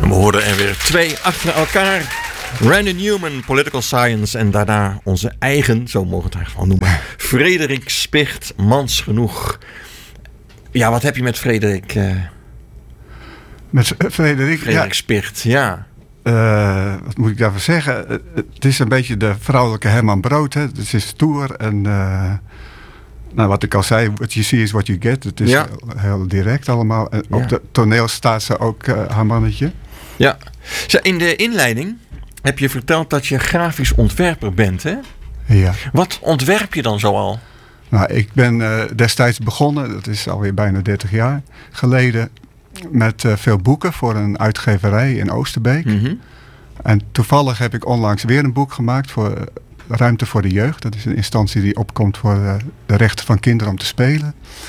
We hoorden er weer 2 achter elkaar. Randy Newman, Political Science. En daarna onze eigen, zo mogen we het eigenlijk wel noemen, Frederik Spicht, Mans Genoeg. Ja, wat heb je met Frederik? Met Frederik Spicht, ja. Wat moet ik daarvoor zeggen? Het is een beetje de vrouwelijke Herman Brood. Hè? Het is stoer en... wat ik al zei, what you see is what you get. Het is heel direct allemaal. En op de toneel staat ze ook haar mannetje. Ja. In de inleiding heb je verteld dat je grafisch ontwerper bent, hè? Ja. Wat ontwerp je dan zoal? Nou, ik ben destijds begonnen, dat is alweer bijna 30 jaar geleden, met veel boeken voor een uitgeverij in Oosterbeek. Mm-hmm. En toevallig heb ik onlangs weer een boek gemaakt voor Ruimte voor de Jeugd. Dat is een instantie die opkomt voor de rechten van kinderen om te spelen.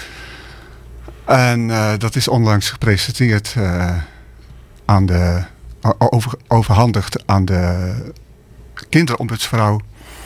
En dat is onlangs gepresenteerd overhandigd aan de kinderombudsvrouw.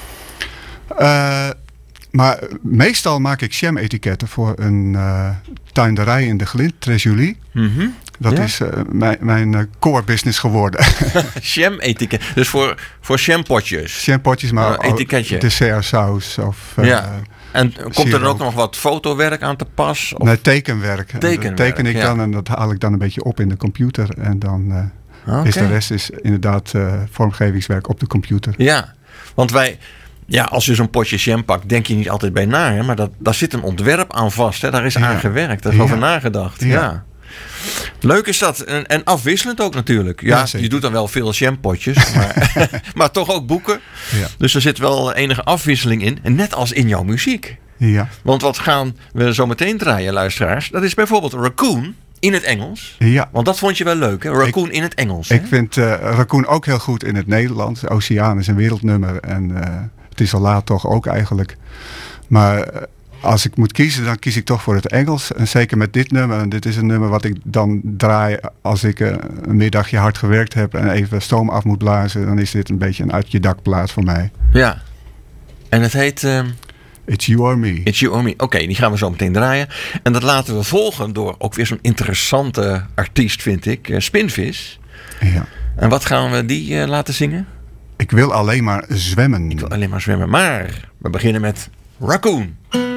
Maar meestal maak ik jam-etiketten voor een tuinderij in de Glint, Tréjulie. Mm-hmm. Dat is mijn core business geworden. Jam-etiket, dus voor jampotjes? Jampotjes, maar etiketje. Dessertsaus of... En komt er dan ook nog wat fotowerk aan te pas? Of? Nee, tekenwerk. Dat teken ik dan en dat haal ik dan een beetje op in de computer. En dan is de rest is inderdaad vormgevingswerk op de computer. Ja, want als je zo'n potje jam pakt, denk je niet altijd bij na. Hè? Maar daar zit een ontwerp aan vast. Hè? Daar is aan gewerkt. Daar is over nagedacht. Ja. Leuk is dat. En afwisselend ook natuurlijk. Ja, je doet dan wel veel jampotjes. Maar toch ook boeken. Ja. Dus er zit wel enige afwisseling in. En net als in jouw muziek. Ja. Want wat gaan we zo meteen draaien, luisteraars? Dat is bijvoorbeeld Raccoon in het Engels. Ja. Want dat vond je wel leuk, hè? Raccoon in het Engels. Hè? Ik vind Raccoon ook heel goed in het Nederlands. Oceaan is een wereldnummer. En het is al laat toch ook eigenlijk. Maar... als ik moet kiezen, dan kies ik toch voor het Engels. En zeker met dit nummer. En dit is een nummer wat ik dan draai als ik een middagje hard gewerkt heb en even stoom af moet blazen. Dan is dit een beetje een uit je dak plaat voor mij. Ja. En het heet... It's You or Me. It's You or Me. Oké, die gaan we zo meteen draaien. En dat laten we volgen door ook weer zo'n interessante artiest, vind ik. Spinvis. Ja. En wat gaan we die laten zingen? Ik wil alleen maar zwemmen. Ik wil alleen maar zwemmen. Maar we beginnen met Raccoon.